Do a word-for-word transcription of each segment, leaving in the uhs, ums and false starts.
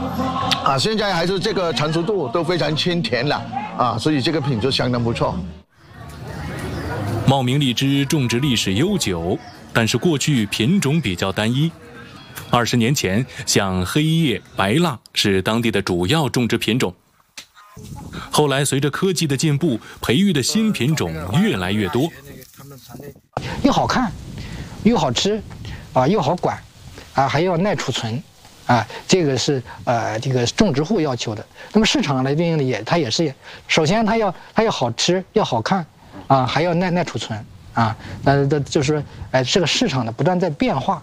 啊，现在还是这个成熟度都非常清甜了啊，所以这个品质相当不错。 茂名荔枝种植历史悠久，但是过去品种比较单一。二十年前，像黑叶、白蜡是当地的主要种植品种。后来随着科技的进步，培育的新品种越来越多。 又好看，又好吃，啊，又好管，啊，还要耐储存，啊，这个是呃这个种植户要求的。那么市场来运营的也，它也是，首先它要它要好吃，要好看，啊，还要耐耐储存，啊，那这就是哎、呃、这个市场呢不断在变化。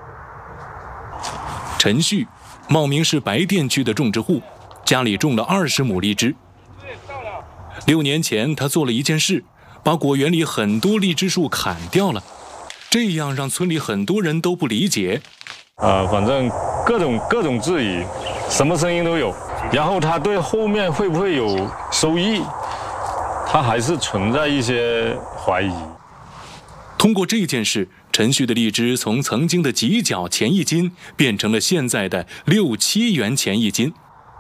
陈旭，茂名市白店区的种植户，家里种了二十亩荔枝。六年前，他做了一件事，把果园里很多荔枝树砍掉了，这样让村里很多人都不理解。 呃，反正各种各种质疑，什么声音都有。然后他对后面会不会有收益，他还是存在一些怀疑。 通过这件事，陈旭的荔枝从曾经的几角钱一斤，变成了现在的六七元钱一斤。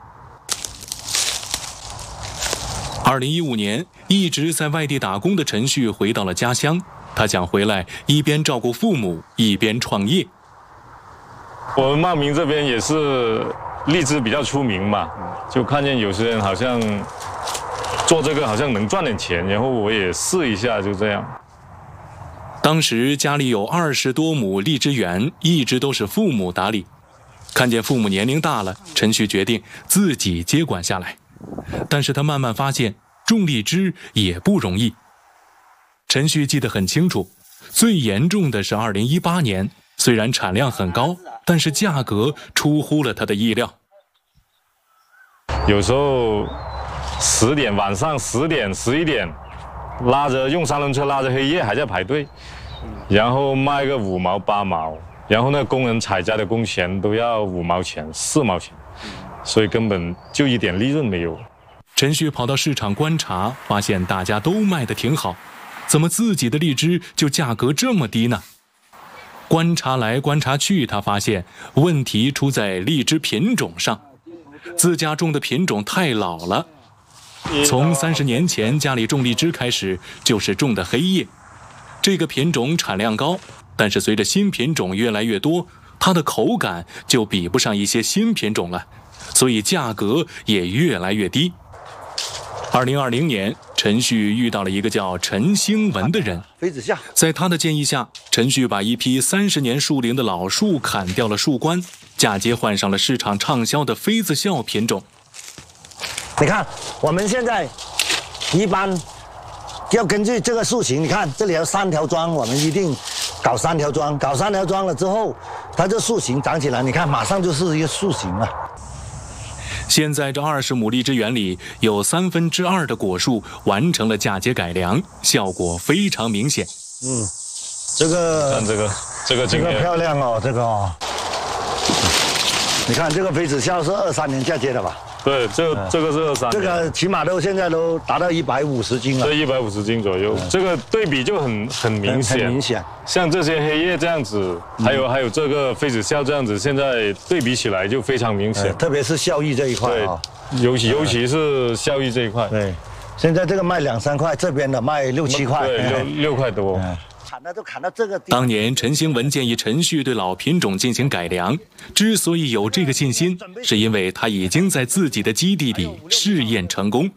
二零一五年，一直在外地打工的陈旭回到了家乡，他想回来一边照顾父母，一边创业。 我们茂名这边也是荔枝比较出名嘛，就看见有些人好像做这个好像能赚点钱，然后我也试一下，就这样。 当时家里有二十多亩荔枝园，一直都是父母打理。看见父母年龄大了，陈旭决定自己接管下来。但是他慢慢发现，种荔枝也不容易。陈旭记得很清楚，最严重的是二零一八年，虽然产量很高，但是价格出乎了他的意料。 有时候十点晚上十点十一点，拉着用三轮车拉着黑叶还在排队，然后卖个五毛八毛，然后那工人采摘的工钱都要五毛钱四毛钱，所以根本就一点利润没有。 陈旭跑到市场观察，发现大家都卖得挺好，怎么自己的荔枝就价格这么低呢？观察来观察去，他发现问题出在荔枝品种上，自家种的品种太老了。从三十年前家里种荔枝开始，就是种的黑叶，这个品种产量高，但是随着新品种越来越多，它的口感就比不上一些新品种了，所以价格也越来越低。二零二零年，陈旭遇到了一个叫陈兴文的人，在他的建议下，陈旭把一批三十年树龄的老树砍掉了树冠，嫁接换上了市场畅销的妃子笑品种。 你看，我们现在一般要根据这个树形，你看这里有三条桩，我们一定搞三条桩，搞三条桩了之后，它这树形长起来，你看马上就是一个树形了。 现在这二十亩荔枝园里有三分之二的果树完成了嫁接改良，效果非常明显。 嗯，这个看这个这个这个漂亮哦，这个哦，你看这个妃子笑是二三年嫁接的吧？ 对，这个、这个是二三， 这个起码都现在都达到一百五十斤了， 这一百五十斤左右，嗯、这个对比就很很明显， 很明显。 像这些黑叶这样子，嗯、还有还有这个妃子笑这样子，现在对比起来就非常明显， 特别是效益这一块啊、 哦，尤其尤其是效益这一块。 对，现在这个卖两三块，这边的卖六七块， 对，六六块多。 嗯砍的都砍到这个地。 当年陈兴文建议陈旭对老品种进行改良，之所以有这个信心，是因为他已经在自己的基地里试验成功。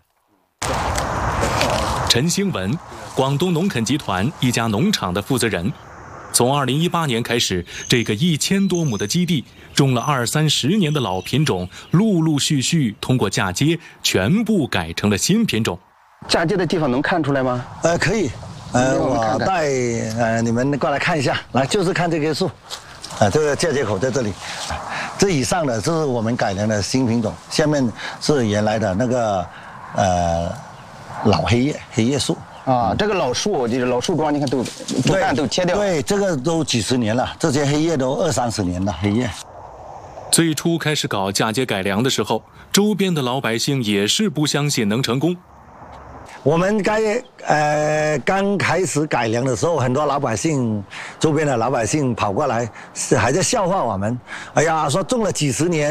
陈兴文，广东农垦集团一家农场的负责人，从二零一八年开始，这个一千多亩的基地种了二三十年的老品种，陆陆续续通过嫁接，全部改成了新品种。 嫁接的地方能看出来吗？ 呃，可以。呃，我带呃你们过来看一下，来就是看这棵树，啊，这个嫁接口在这里，这以上的这是我们改良的新品种，下面是原来的那个呃老黑叶黑叶树啊，这个老树我记得老树桩，你看都主干都切掉， 对，这个都几十年了，这些黑叶都二三十年了黑叶。 最初开始搞嫁接改良的时候，周边的老百姓也是不相信能成功。 我们该呃刚开始改良的时候，很多老百姓，周边的老百姓跑过来，是还在笑话我们。哎呀，说种了几十年。